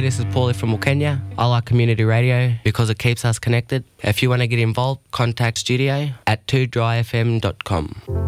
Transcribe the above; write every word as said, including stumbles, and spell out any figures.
Hey, this is Paulie from Kenya. I like community radio because it keeps us connected. If you want to get involved, contact studio at two dry f m dot com.